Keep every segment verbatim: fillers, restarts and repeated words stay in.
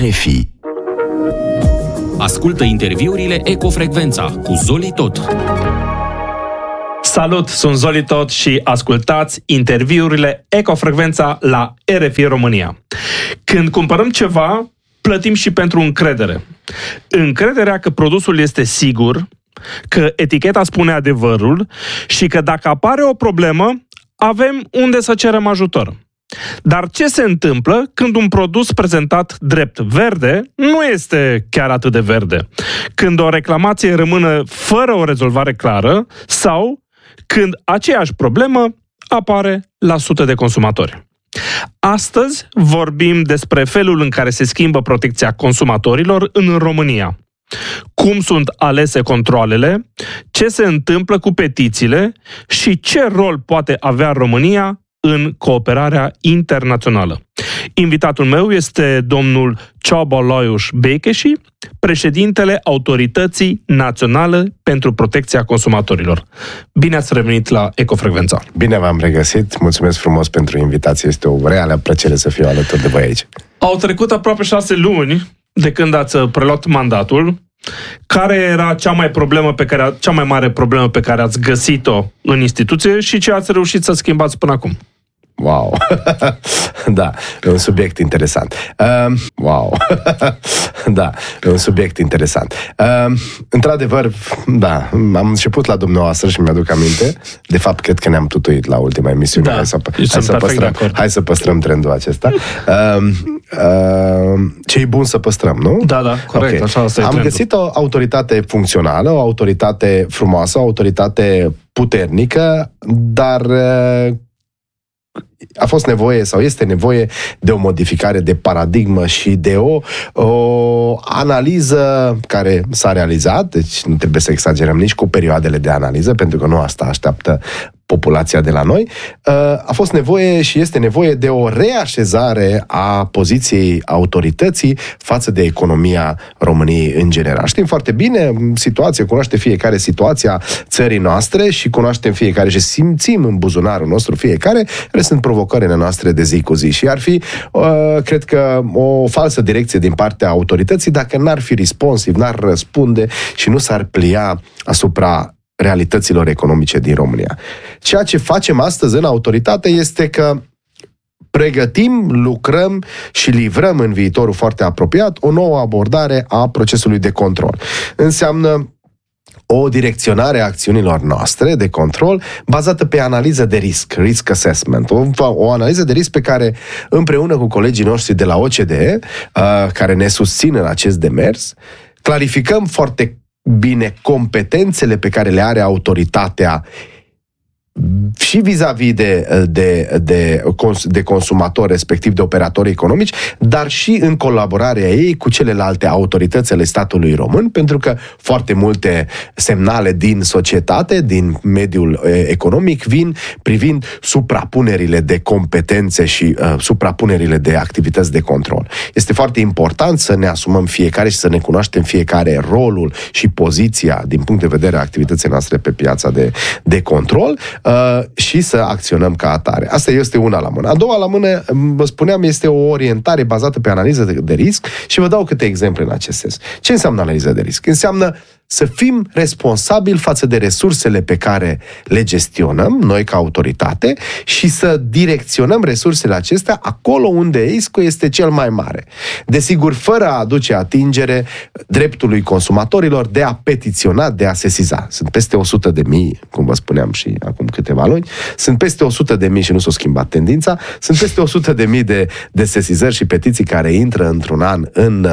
R F I. Ascultă interviurile Ecofrecvența cu Zoli Tot. Salut, sunt Zoli Tot și ascultați interviurile Ecofrecvența la R F I România. Când cumpărăm ceva, plătim și pentru încredere. Încrederea că produsul este sigur, că eticheta spune adevărul și că dacă apare o problemă, avem unde să cerem ajutor. Dar ce se întâmplă când un produs prezentat drept verde nu este chiar atât de verde? Când o reclamație rămâne fără o rezolvare clară sau când aceeași problemă apare la sute de consumatori. Astăzi vorbim despre felul în care se schimbă protecția consumatorilor în România. Cum sunt alese controalele, ce se întâmplă cu petițiile și ce rol poate avea România în cooperarea internațională. Invitatul meu este domnul Csaba Lajos Békési, președintele Autorității Naționale pentru Protecția Consumatorilor. Bine ați revenit la Ecofrecvența! Bine v-am regăsit, mulțumesc frumos pentru invitație, este o reală plăcere să fiu alături de voi aici. Au trecut aproape șase luni de când ați preluat mandatul. Care era cea mai problemă pe care, cea mai mare problemă pe care ați găsit-o în instituție și ce ați reușit să schimbați până acum? Wow! Da, e un subiect interesant. Uh, wow! Da, e un subiect interesant. Uh, într-adevăr, da, am început la dumneavoastră și mi-aduc aminte. De fapt, cred că ne-am tutuit la ultima emisiune. Da, hai, să, hai, să păstrăm, hai să păstrăm trendul acesta. Uh, uh, ce e bun să păstrăm, nu? Da, da, corect. Okay. Așa, asta e am trendul. găsit o autoritate funcțională, o autoritate frumoasă, o autoritate puternică, dar uh, a fost nevoie sau este nevoie de o modificare de paradigmă și de o, o analiză care s-a realizat, deci nu trebuie să exagerăm nici cu perioadele de analiză, pentru că nu asta așteaptă populația de la noi. A fost nevoie și este nevoie de o reașezare a poziției autorității față de economia României în general. Știm foarte bine situația, cunoaște fiecare situația țării noastre și cunoaștem fiecare și simțim în buzunarul nostru fiecare care sunt provocările noastre de zi cu zi și ar fi, cred că, o falsă direcție din partea autorității dacă n-ar fi responsiv, n-ar răspunde și nu s-ar plia asupra realităților economice din România. Ceea ce facem astăzi în autoritate este că pregătim, lucrăm și livrăm în viitorul foarte apropiat o nouă abordare a procesului de control. Înseamnă o direcționare a acțiunilor noastre de control bazată pe analiză de risc, risk assessment. O, o analiză de risc pe care împreună cu colegii noștri de la O C D E, uh, care ne susțin în acest demers, clarificăm foarte bine competențele pe care le are autoritatea și vis-a-vis de, de, de, de consumatori, respectiv de operatori economici, dar și în colaborarea ei cu celelalte autorități ale statului român, pentru că foarte multe semnale din societate, din mediul economic, vin privind suprapunerile de competențe și uh, suprapunerile de activități de control. Este foarte important să ne asumăm fiecare și să ne cunoaștem fiecare rolul și poziția din punct de vedere a activității noastre pe piața de, de control, Uh, și să acționăm ca atare. Asta este una la mână. A doua la mână, vă spuneam, este o orientare bazată pe analiză de, de risc și vă dau câte exemple în acest sens. Ce înseamnă analiză de risc? Înseamnă să fim responsabili față de resursele pe care le gestionăm noi ca autoritate și să direcționăm resursele acestea acolo unde riscul este cel mai mare. Desigur, fără a aduce atingere dreptului consumatorilor de a petiționa, de a sesiza. Sunt peste o sută de mii, cum vă spuneam și acum câteva luni, sunt peste o sută de mii și nu s-a schimbat tendința, sunt peste o sută de mii de, de sesizări și petiții care intră într-un an în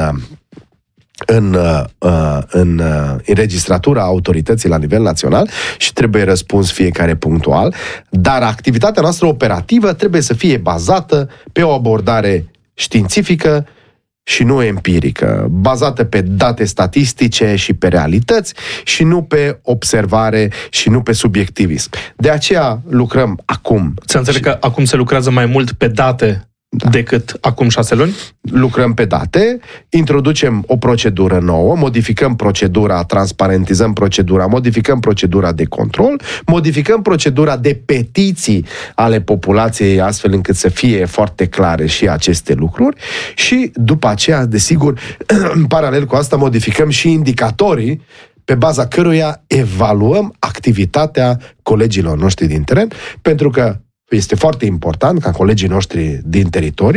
în, uh, în uh, înregistratura autorității la nivel național și trebuie răspuns fiecare punctual, dar activitatea noastră operativă trebuie să fie bazată pe o abordare științifică și nu empirică, bazată pe date statistice și pe realități și nu pe observare și nu pe subiectivism. De aceea lucrăm acum. Să înțeleg că acum se lucrează mai mult pe date da. decât acum șase luni? Lucrăm pe date, introducem o procedură nouă, modificăm procedura, transparentizăm procedura, modificăm procedura de control, modificăm procedura de petiții ale populației, astfel încât să fie foarte clare și aceste lucruri și după aceea, desigur, în paralel cu asta, modificăm și indicatorii pe baza căruia evaluăm activitatea colegilor noștri din teren, pentru că este foarte important ca colegii noștri din teritoriu